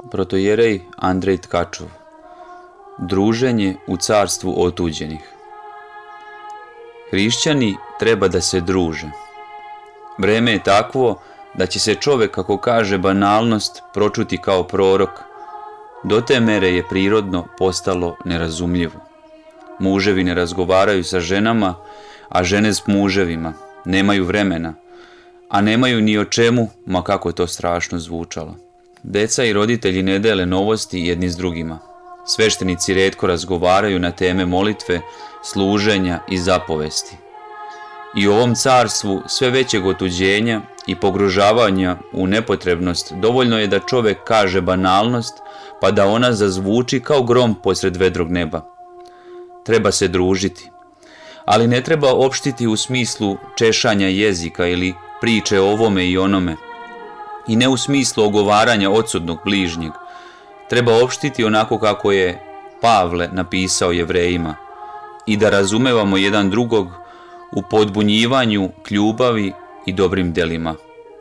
protojerej Andrej Tkačov. Druženje u carstvu otuđenih. Hrišćani treba da se druže. Vreme je takvo da će se čovjek, kako kaže banalnost, pročuti kao prorok. Do te mere je prirodno postalo nerazumljivo. Muževi ne razgovaraju sa ženama, a žene s muževima. Nemaju vremena, a nemaju ni o čemu, ma kako to strašno zvučalo. Deca i roditelji ne dele novosti jedni s drugima. Sveštenici rijetko razgovaraju na teme molitve, služenja i zapovesti. I u ovom carstvu sve većeg otuđenja i pogružavanja u nepotrebnost dovoljno je da čovjek kaže banalnost, pa da ona zazvuči kao grom posred vedrog neba. Treba se družiti, ali ne treba opštiti u smislu češanja jezika ili priče o ovome i onome, i ne u smislu ogovaranja odsudnog bližnjeg. Treba opštiti onako kako je Pavle napisao Jevrejima i da razumevamo jedan drugog u podbunjivanju k ljubavi i dobrim delima.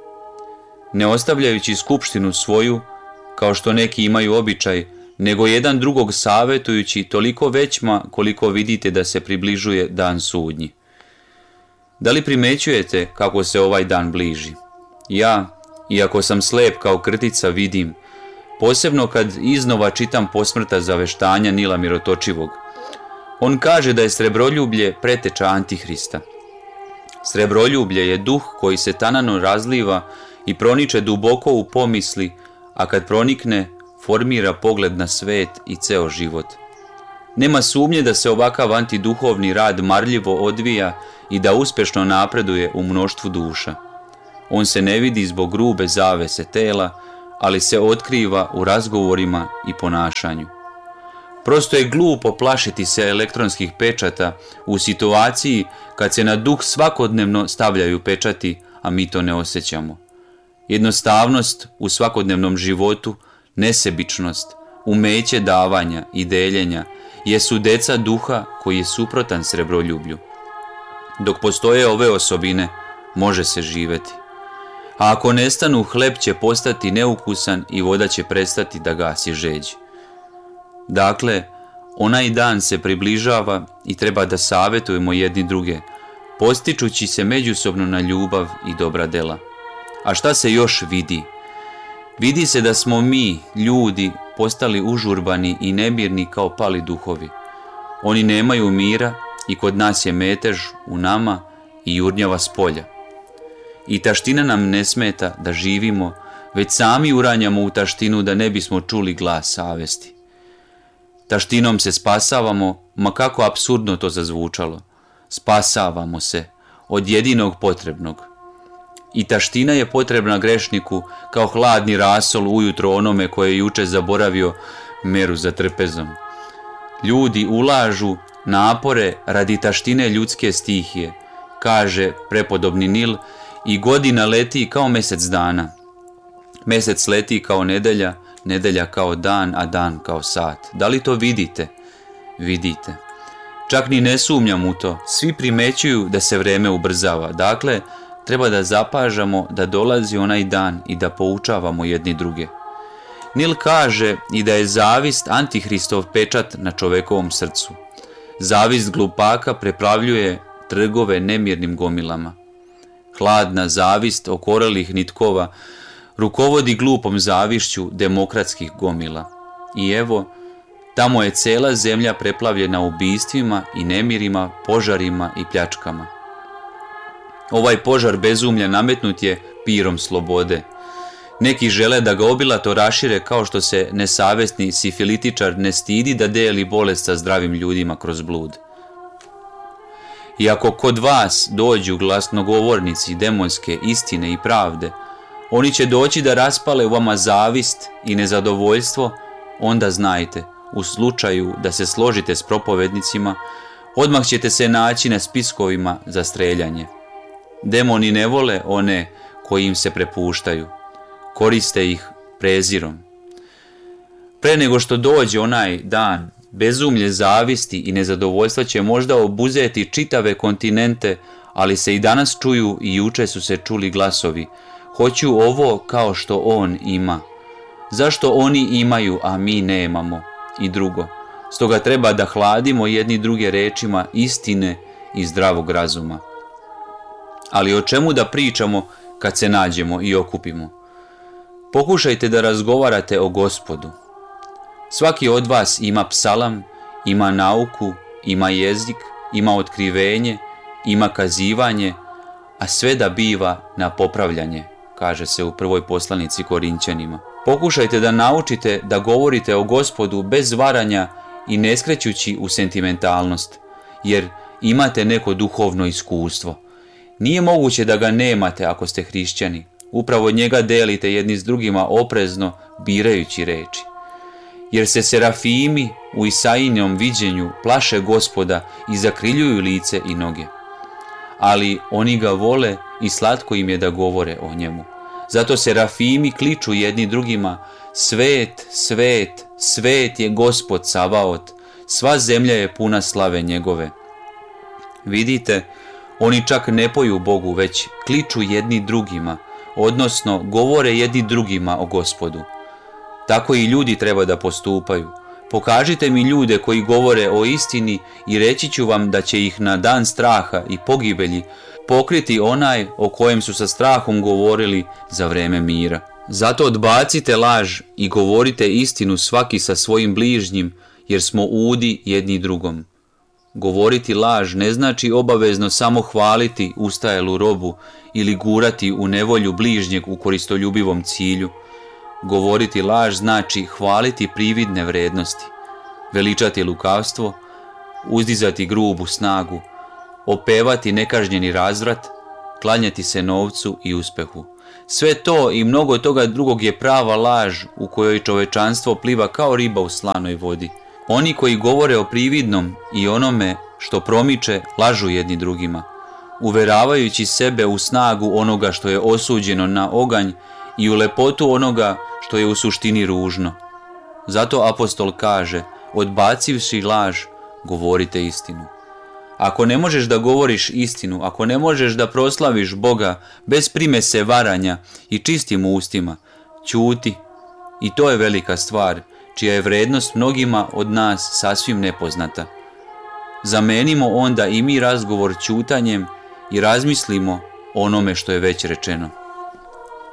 Ne ostavljajući skupštinu svoju, kao što neki imaju običaj, nego jedan drugog savjetujući toliko većma koliko vidite da se približuje dan sudnji. Da li primećujete kako se ovaj dan bliži? Ja, iako sam slep kao krtica, vidim, posebno kad iznova čitam posmrtna zaveštanja Nila Mirotočivog. On kaže da je srebroljublje preteča Antihrista. Srebroljublje je duh koji se tanano razliva i proniče duboko u pomisli, a kad pronikne, formira pogled na svet i ceo život. Nema sumnje da se ovakav antiduhovni rad marljivo odvija i da uspješno napreduje u mnoštvu duša. On se ne vidi zbog grube zavese tela, ali se otkriva u razgovorima i ponašanju. Prosto je glupo plašiti se elektronskih pečata u situaciji kad se na duh svakodnevno stavljaju pečati, a mi to ne osjećamo. Jednostavnost u svakodnevnom životu, nesebičnost, umeće davanja i deljenja jesu deca duha koji je suprotan srebroljublju. Dok postoje ove osobine, može se živeti. A ako nestanu, hleb će postati neukusan i voda će prestati da gasi žeđ. Dakle, onaj dan se približava i treba da savjetujemo jedni druge, postičući se međusobno na ljubav i dobra dela. A šta se još vidi? Vidi se da smo mi, ljudi, postali užurbani i nemirni kao pali duhovi. Oni nemaju mira i kod nas je metež u nama i jurnjava s polja. I taština nam ne smeta da živimo, već sami uranjamo u taštinu da ne bismo čuli glas savesti. Taštinom se spasavamo, ma kako apsurdno to zazvučalo. Spasavamo se od jedinog potrebnog. I taština je potrebna grešniku kao hladni rasol ujutro onome koje je juče zaboravio meru za trpezom. Ljudi ulažu napore radi taštine ljudske stihije, kaže prepodobni Nil, i godina leti kao mjesec dana. Mjesec leti kao nedelja, nedelja kao dan, a dan kao sat. Da li to vidite? Vidite. Čak ni ne sumnjam u to. Svi primećuju da se vreme ubrzava. Dakle, treba da zapažamo da dolazi onaj dan i da poučavamo jedni druge. Nil kaže i da je zavist Antihristov pečat na čovekovom srcu. Zavist glupaka preplavljuje trgove nemirnim gomilama. Hladna zavist okorelih nitkova rukovodi glupom zavišću demokratskih gomila. I evo, tamo je cela zemlja preplavljena ubistvima i nemirima, požarima i pljačkama. Ovaj požar bezumlja nametnut je pirom slobode. Neki žele da ga obilato rašire kao što se nesavesni sifilitičar ne stidi da deli bolest sa zdravim ljudima kroz blud. I ako kod vas dođu glasnogovornici demonske istine i pravde, oni će doći da raspale u vama zavist i nezadovoljstvo, onda znajte, u slučaju da se složite s propovednicima, odmah ćete se naći na spiskovima za streljanje. Demoni ne vole one koji im se prepuštaju, koriste ih prezirom. Pre nego što dođe onaj dan, bezumlje zavisti i nezadovoljstva će možda obuzeti čitave kontinente, ali se i danas čuju i juče su se čuli glasovi. Hoću ovo kao što on ima. Zašto oni imaju, a mi nemamo? I drugo, stoga treba da hladimo jedni druge rečima istine i zdravog razuma. Ali o čemu da pričamo kad se nađemo i okupimo? Pokušajte da razgovarate o Gospodu. Svaki od vas ima psalam, ima nauku, ima jezik, ima otkrivenje, ima kazivanje, a sve da biva na popravljanje, kaže se u prvoj poslanici Korinćanima. Pokušajte da naučite da govorite o Gospodu bez varanja i ne skrećući u sentimentalnost, jer imate neko duhovno iskustvo. Nije moguće da ga nemate ako ste hrišćani. Upravo njega delite jedni s drugima oprezno, birajući reči. Jer se serafimi u Isaijinom viđenju plaše Gospoda i zakriljuju lice i noge. Ali oni ga vole i slatko im je da govore o njemu. Zato serafimi kliču jedni drugima: svet, svet, svet je Gospod Savaot, sva zemlja je puna slave njegove. Vidite, oni čak ne poju Bogu, već kliču jedni drugima, odnosno govore jedni drugima o Gospodu. Tako i ljudi treba da postupaju. Pokažite mi ljude koji govore o istini i reći ću vam da će ih na dan straha i pogibelji pokriti onaj o kojem su sa strahom govorili za vreme mira. Zato odbacite laž i govorite istinu svaki sa svojim bližnjim, jer smo udi jedni drugom. Govoriti laž ne znači obavezno samo hvaliti ustajelu robu ili gurati u nevolju bližnjeg u koristoljubivom cilju. Govoriti laž znači hvaliti prividne vrednosti, veličati lukavstvo, uzdizati grubu snagu, opevati nekažnjeni razvrat, klanjati se novcu i uspehu. Sve to i mnogo toga drugog je prava laž u kojoj čovečanstvo pliva kao riba u slanoj vodi. Oni koji govore o prividnom i onome što promiče lažu jedni drugima, uveravajući sebe u snagu onoga što je osuđeno na oganj i u lepotu onoga što je u suštini ružno. Zato apostol kaže: odbacivši laž, govorite istinu. Ako ne možeš da govoriš istinu, ako ne možeš da proslaviš Boga bez primese varanja i čistim ustima, ćuti. I to je velika stvar, čija je vrednost mnogima od nas sasvim nepoznata. Zamenimo onda i mi razgovor ćutanjem i razmislimo o onome što je već rečeno.